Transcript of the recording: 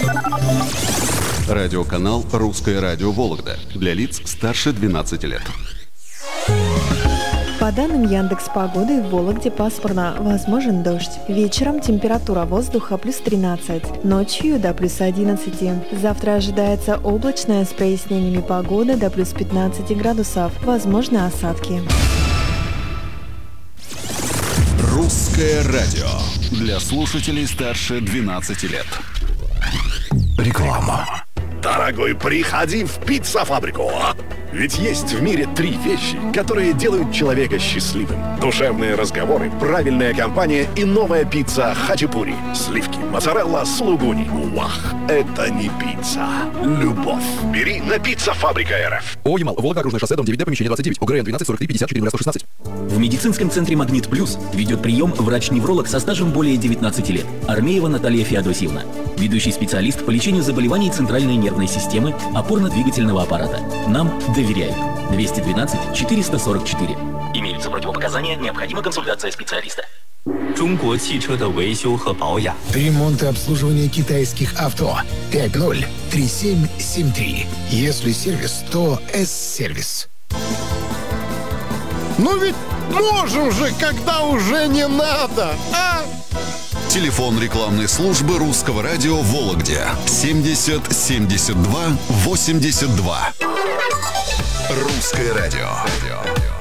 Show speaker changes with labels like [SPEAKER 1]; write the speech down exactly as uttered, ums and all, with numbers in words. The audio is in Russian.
[SPEAKER 1] Радиоканал «Русское радио Вологда» для лиц старше двенадцати лет.
[SPEAKER 2] По данным Яндекс.Погоды, в Вологде пасмурно, возможен дождь. Вечером температура воздуха плюс тринадцать, ночью до плюс одиннадцати. Завтра ожидается облачная с прояснениями погода до плюс пятнадцати градусов, возможны осадки.
[SPEAKER 1] «Русское радио» для слушателей старше двенадцати лет.
[SPEAKER 3] Реклама. Дорогой, приходи в пицца-фабрику. Ведь есть в мире три вещи, которые делают человека счастливым. Душевные разговоры, правильная компания и новая пицца хачапури. Сливки, моцарелла, слугуни. Вах, это не пицца. Любовь. Бери на пицца-фабрика РФ.
[SPEAKER 4] О, Ямал, Волга, окружное шоссе, дом девять Д, помещение двадцать девять, ОГРН двенадцать сорок три пятьдесят четыре сто шестнадцать.
[SPEAKER 5] В медицинском центре «Магнит Плюс» ведет прием врач-невролог со стажем более девятнадцати лет. Армеева Наталья Феодосьевна. Ведущий специалист по лечению заболеваний центральной нервной системы, опорно-двигательного аппарата. Нам доверяют. двести двенадцать четыреста сорок четыре. Имеются противопоказания, необходима консультация специалиста.
[SPEAKER 6] Ремонт и обслуживание китайских авто. пять ноль три семь семь три. Если сервис, то С-сервис.
[SPEAKER 7] Ну ведь можем же, когда уже не надо, а?
[SPEAKER 1] Телефон рекламной службы «Русского радио» в Вологде семьдесят семьдесят два восемьдесят два. «Русское радио».